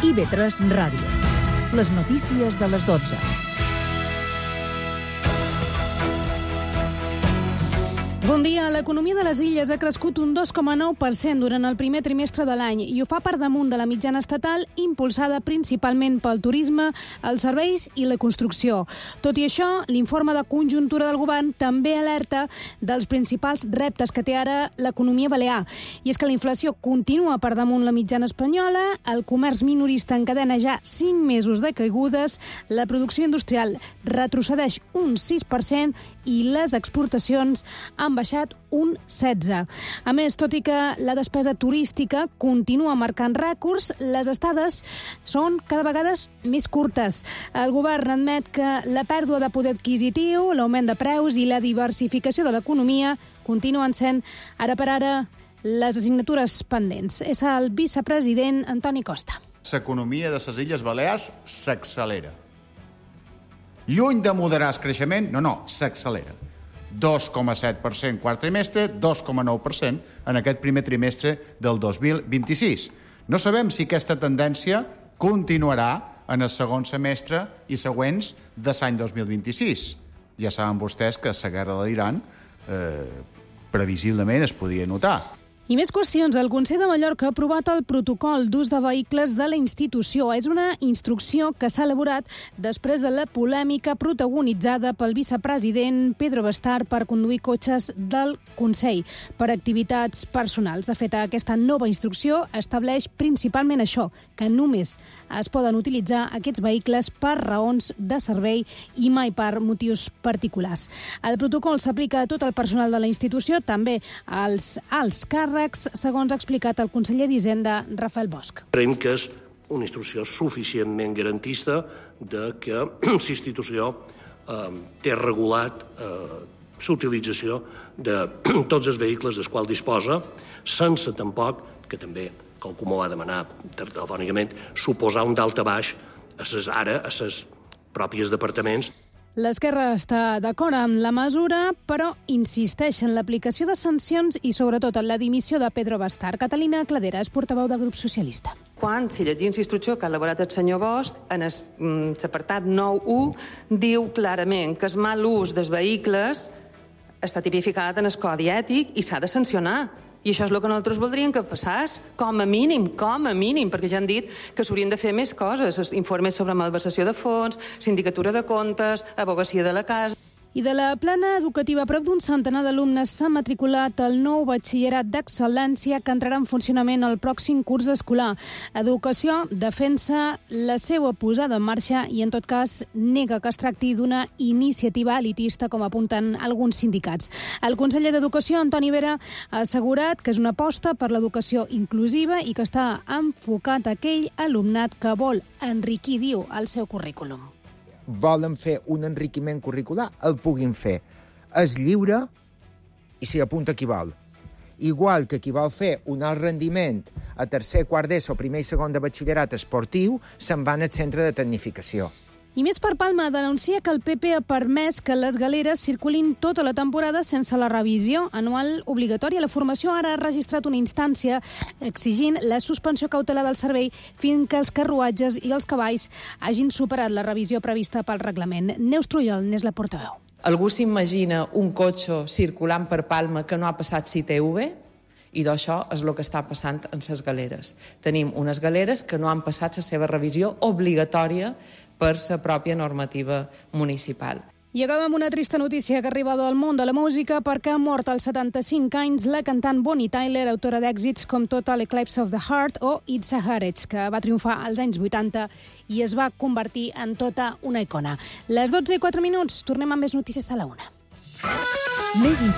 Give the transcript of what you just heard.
IB3 Ràdio. Les notícies de les 12. Bon dia. L'economia de les Illes ha crescut un 2,9% durant el primer trimestre de l'any i ho fa per damunt de la mitjana estatal, impulsada principalment pel turisme, els serveis i la construcció. Tot i això, l'informe de conjuntura del govern també alerta dels principals reptes que té ara l'economia balear. I és que la inflació continua per damunt la mitjana espanyola, el comerç minorista encadena ja 5 mesos de caigudes, la producció industrial retrocedeix un 6% i les exportacions han baixat un 16%. A més, tot i que la despesa turística continua marcant rècords, les estades són cada vegada més curtes. El govern admet que la pèrdua de poder adquisitiu, l'augment de preus i la diversificació de l'economia continuen sent, ara per ara, les assignatures pendents. És el vicepresident Antoni Costa. L'economia de les Illes Balears s'accelera. Lluny de moderar el creixement, no, s'accelera. 2,7% quart trimestre, 2,9% en aquest primer trimestre del 2026. No sabem si aquesta tendència continuarà en el segon semestre i següents de l'any 2026. Ja saben vostès que la guerra de l'Iran previsiblement es podia notar. I més qüestions. El Consell de Mallorca ha aprovat el protocol d'ús de vehicles de la institució. És una instrucció que s'ha elaborat després de la polèmica protagonitzada pel vicepresident Pedro Bastar per conduir cotxes del Consell per activitats personals. De fet, aquesta nova instrucció estableix principalment això, que només es poden utilitzar aquests vehicles per raons de servei i mai per motius particulars. El protocol s'aplica a tot el personal de la institució, també als alts càrrecs, segons ha explicat el conseller d'Hisenda, Rafael Bosch. Creiem que és una instrucció suficientment garantista de que la institució té regulat l'utilització de tots els vehicles dels quals disposa, sense tampoc, que també com ho va demanar telefònicament, suposar un daltabaix a les pròpies departaments. L'Esquerra està d'acord amb la mesura, però insisteix en l'aplicació de sancions i sobretot en la dimissió de Pedro Bastar. Catalina Cladera és portaveu del grup socialista. Si llegim la instrucció que ha elaborat el senyor Bosch, en l'apartat 9.1 diu clarament que el mal ús dels vehicles està tipificat en el codi ètic i s'ha de sancionar. I això és el que nosaltres voldríem que passés, com a mínim, perquè ja han dit que s'haurien de fer més coses, informes sobre malversació de fons, sindicatura de comptes, abogacia de la casa. I de la plana educativa, prop d'un centenar d'alumnes s'han matriculat al nou batxillerat d'excel·lència que entrarà en funcionament el pròxim curs escolar. Educació defensa la seva posada en marxa i, en tot cas, nega que es tracti d'una iniciativa elitista, com apunten alguns sindicats. El conseller d'Educació, Antoni Vera, ha assegurat que és una aposta per l'educació inclusiva i que està enfocat a aquell alumnat que vol enriquir, diu, el seu currículum. Volen fer un enriquiment curricular, el puguin fer. És lliure i s'hi apunta qui vol. Igual que qui vol fer un alt rendiment a tercer, quart d'ESO, primer i segon de batxillerat esportiu, se'n van al centre de tecnificació. I més per Palma denuncia que el PP ha permès que les galeres circulin tota la temporada sense la revisió anual obligatòria. La formació ara ha registrat una instància exigint la suspensió cautelar del servei fins que els carruatges i els cavalls hagin superat la revisió prevista pel reglament. Neus Trujol n'és la portaveu. Algú s'imagina un cotxe circulant per Palma que no ha passat CITV? I d'això és el que està passant en les galeres. Tenim unes galeres que no han passat la seva revisió obligatòria per la pròpia normativa municipal. I acabem amb una trista notícia que arriba del món de la música perquè ha mort als 75 anys la cantant Bonnie Tyler, autora d'èxits com Total Eclipse of the Heart o It's a Heritage, que va triomfar als anys 80 i es va convertir en tota una icona. Les 12:04, tornem amb més notícies a la 1. Més